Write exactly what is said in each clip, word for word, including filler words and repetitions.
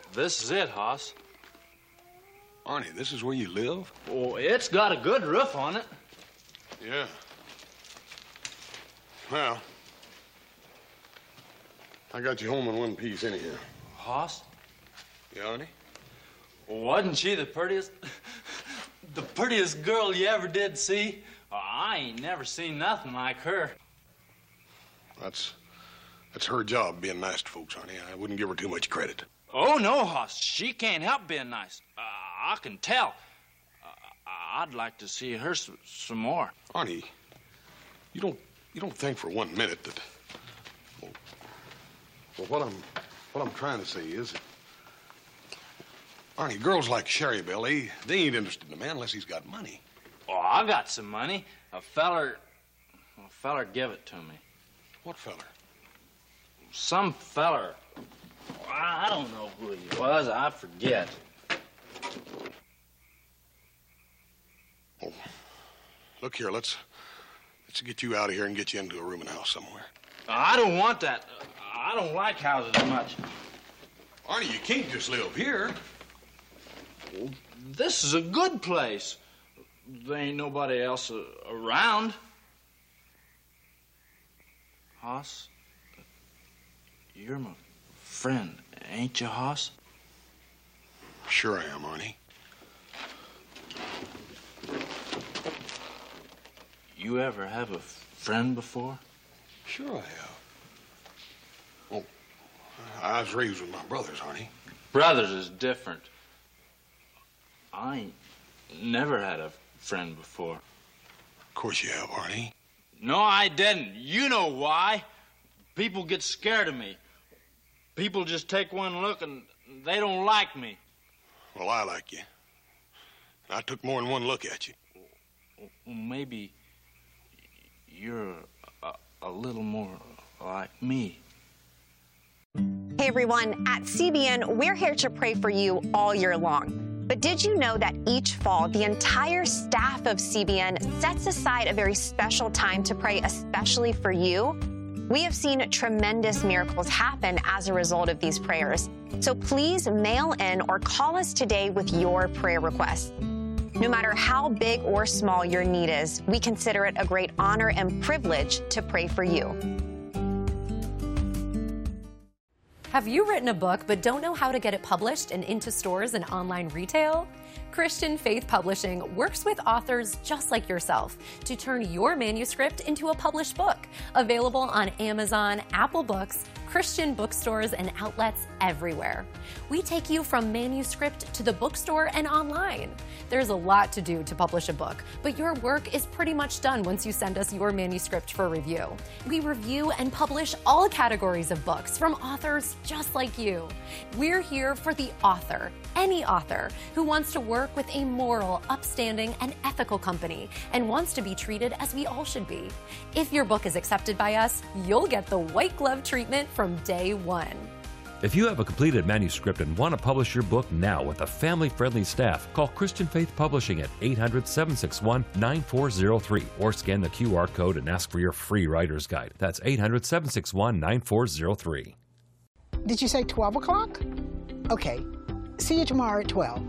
This is it, Hoss. Arnie, this is where you live? Oh, it's got a good roof on it. Yeah. Well, I got you home in one piece anyhow. Hoss? Yeah, Arnie? Wasn't she the prettiest, the prettiest girl you ever did see? Oh, I ain't never seen nothing like her. That's, that's her job, being nice to folks, Arnie. I wouldn't give her too much credit. Oh, no, Hoss. She can't help being nice. Uh, I can tell. Uh, I'd like to see her s some more. Arnie, you don't, you don't think for one minute that... Well, well, what I'm, what I'm trying to say is... Arnie, girls like Sherry Belle, they, they ain't interested in a man unless he's got money. Oh, I got some money. A feller... A feller give it to me. What feller? Some feller. I don't know who he was. I forget. Oh, look here. Let's let's get you out of here and get you into a rooming house somewhere. I don't want that. I don't like houses much. Arnie, you can't just live here. Well, this is a good place. There ain't nobody else uh, around. Hoss, you're my friend, ain't you, Hoss? Sure I am, Arnie. You ever have a friend before? Sure I have. Oh, I was raised with my brothers, Arnie. Brothers is different. I ain't never had a friend before. Of course you have, Arnie. No, I didn't. You know why. People get scared of me. People just take one look and they don't like me. Well, I like you. I took more than one look at you. Well, maybe you're a, a little more like me. Hey everyone, at C B N, we're here to pray for you all year long. But did you know that each fall, the entire staff of C B N sets aside a very special time to pray especially for you? We have seen tremendous miracles happen as a result of these prayers. So please mail in or call us today with your prayer requests. No matter how big or small your need is, we consider it a great honor and privilege to pray for you. Have you written a book but don't know how to get it published and into stores and online retail? Christian Faith Publishing works with authors just like yourself to turn your manuscript into a published book, available on Amazon, Apple Books, Christian bookstores, and outlets everywhere. We take you from manuscript to the bookstore and online. There's a lot to do to publish a book, but your work is pretty much done once you send us your manuscript for review. We review and publish all categories of books from authors just like you. We're here for the author, any author, who wants to work with a moral, upstanding, and ethical company and wants to be treated as we all should be. If your book is accepted by us, you'll get the white glove treatment from day one. If you have a completed manuscript and want to publish your book now with a family-friendly staff, call Christian Faith Publishing at eight hundred, seven six one, nine four zero three or scan the Q R code and ask for your free writer's guide. That's eight hundred, seven six one, nine four zero three. Did you say twelve o'clock? Okay. See you tomorrow at twelve.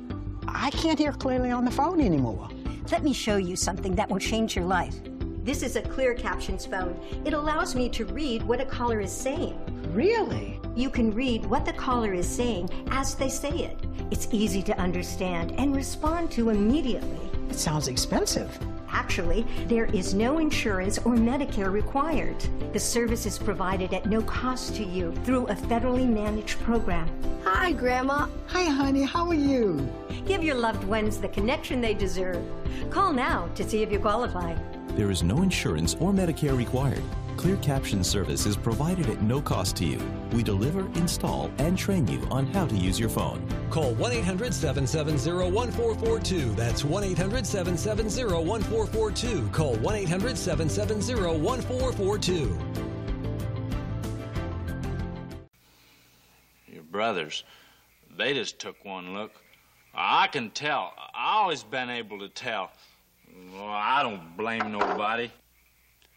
I can't hear clearly on the phone anymore. Let me show you something that will change your life. This is a Clear Captions phone. It allows me to read what a caller is saying. Really? You can read what the caller is saying as they say it. It's easy to understand and respond to immediately. It sounds expensive. Actually, there is no insurance or Medicare required. The service is provided at no cost to you through a federally managed program. Hi, Grandma. Hi, honey. How are you? Give your loved ones the connection they deserve. Call now to see if you qualify. There is no insurance or Medicare required. Clear Caption service is provided at no cost to you. We deliver, install, and train you on how to use your phone. Call one eight hundred, seven seven zero, one four four two. That's one eight hundred, seven seven zero, one four four two. Call one eight hundred, seven seven zero, one four four two. Your brothers, they just took one look. I can tell. I always been able to tell. Well, I don't blame nobody.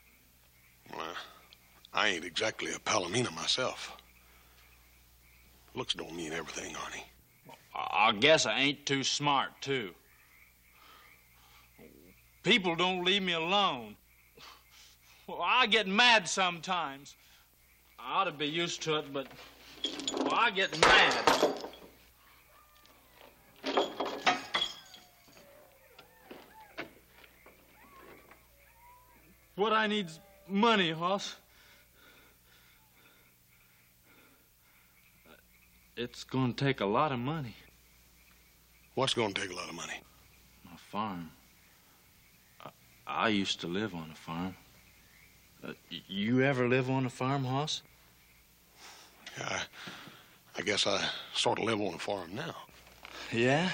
Well, I ain't exactly a Palomino myself. Looks don't mean everything, Arnie. I guess I ain't too smart, too. People don't leave me alone. Well, I get mad sometimes. I ought to be used to it, but well, I get mad. What I need's money, Hoss. It's going to take a lot of money. What's going to take a lot of money? My farm. I, I used to live on a farm. Uh, you ever live on a farm, Hoss? Yeah, I, I guess I sort of live on a farm now. Yeah?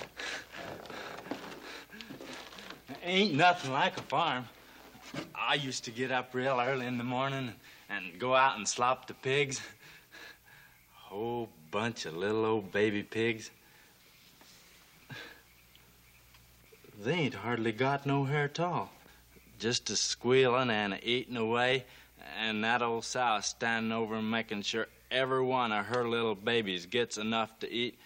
Ain't nothing like a farm. I used to get up real early in the morning and go out and slop the pigs. A whole bunch of little old baby pigs. They ain't hardly got no hair at all. Just a squealing and a eating away, and that old sow standing over and making sure every one of her little babies gets enough to eat.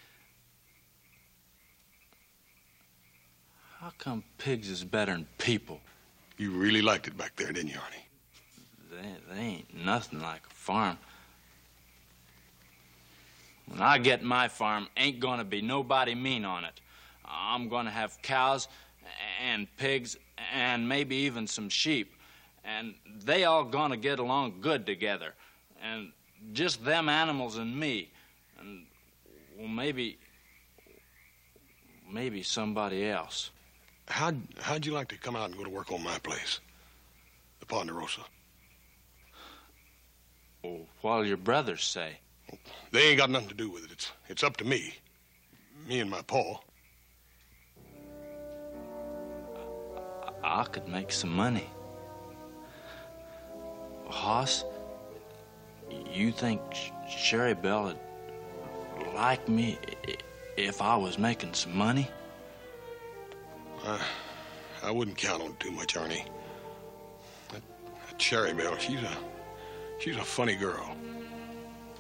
How come pigs is better than people? You really liked it back there, didn't you, Arnie? They, they ain't nothing like a farm. When I get my farm, ain't gonna be nobody mean on it. I'm gonna have cows and pigs and maybe even some sheep. And they all gonna get along good together. And just them animals and me. And, well, maybe... maybe somebody else. How'd, how'd you like to come out and go to work on my place? The Ponderosa. Well, what'll your brothers say? They ain't got nothing to do with it. It's, it's up to me. Me and my pa. I could make some money. Hoss, you think Sherry Belle would like me if I was making some money? Uh, I wouldn't count on it too much, Arnie. That, that Sherry Belle, she's a, she's a funny girl.